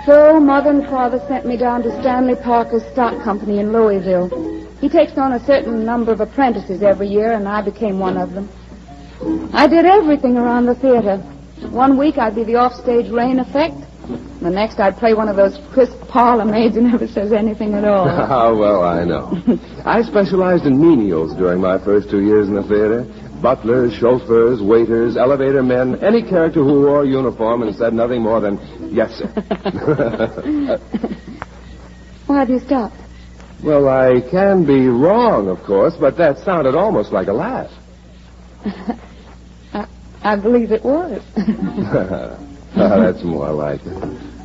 So Mother and Father sent me down to Stanley Parker's stock company in Louisville. He takes on a certain number of apprentices every year, and I became one of them. I did everything around the theater. One week I'd be the offstage rain effect. The next I'd play one of those crisp parlor maids who never says anything at all. Oh, well, I know. I specialized in menials during my first 2 years in the theater. Butlers, chauffeurs, waiters, elevator men, any character who wore a uniform and said nothing more than, yes, sir. Why have you stopped? Well, I can be wrong, of course, but that sounded almost like a laugh. I believe it was. That's more like it.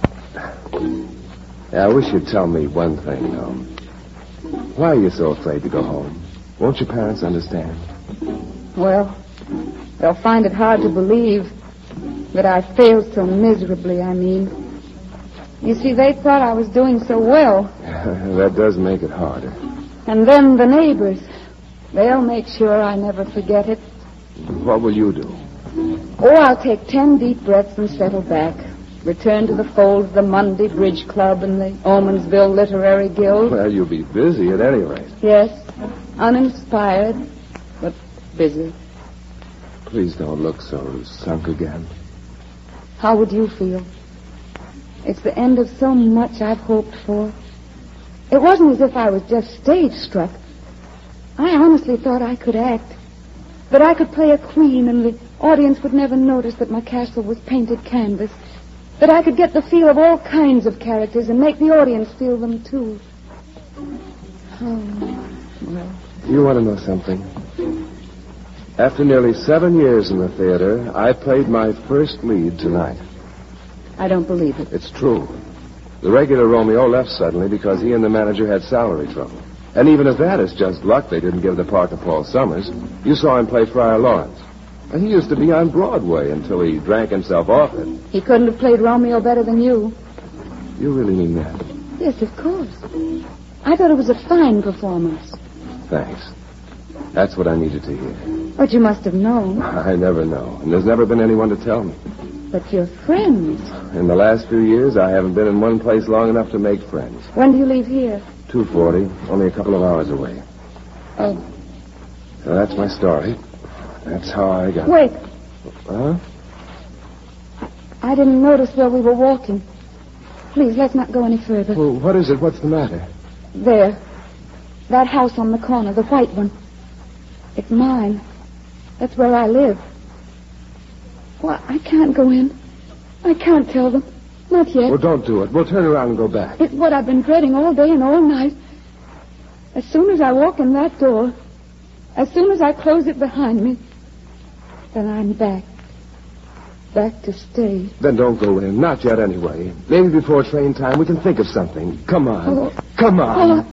Yeah, I wish you'd tell me one thing, though. Why are you so afraid to go home? Won't your parents understand? Well, they'll find it hard to believe that I failed so miserably, I mean. You see, they thought I was doing so well. That does make it harder. And then the neighbors. They'll make sure I never forget it. What will you do? Oh, I'll take 10 deep breaths and settle back. Return to the fold of the Monday Bridge Club and the Omensville Literary Guild. Well, you'll be busy at any rate. Yes, uninspired, but busy. Please don't look so sunk again. How would you feel? It's the end of so much I've hoped for. It wasn't as if I was just stage-struck. I honestly thought I could act. That I could play a queen and the audience would never notice that my castle was painted canvas. That I could get the feel of all kinds of characters and make the audience feel them, too. Oh, well. You want to know something? After nearly 7 years in the theater, I played my first lead tonight. I don't believe it. It's true. The regular Romeo left suddenly because he and the manager had salary trouble. And even if that is just luck, they didn't give the part to Paul Summers. You saw him play Friar Lawrence. And he used to be on Broadway until he drank himself off it. He couldn't have played Romeo better than you. You really mean that? Yes, of course. I thought it was a fine performance. Thanks. That's what I needed to hear. But you must have known. I never know, and there's never been anyone to tell me. But you're friends. In the last few years, I haven't been in one place long enough to make friends. When do you leave here? 2:40, only a couple of hours away. Oh. So that's my story. That's how I got... Wait. Huh? I didn't notice where we were walking. Please, let's not go any further. Well, what is it? What's the matter? There. That house on the corner, the white one. It's mine. That's where I live. Well, I can't go in. I can't tell them. Not yet. Well, don't do it. We'll turn around and go back. It's what I've been dreading all day and all night. As soon as I walk in that door, as soon as I close it behind me, then I'm back. Back to stay. Then don't go in. Not yet, anyway. Maybe before train time we can think of something. Come on. Oh. Come on. Oh.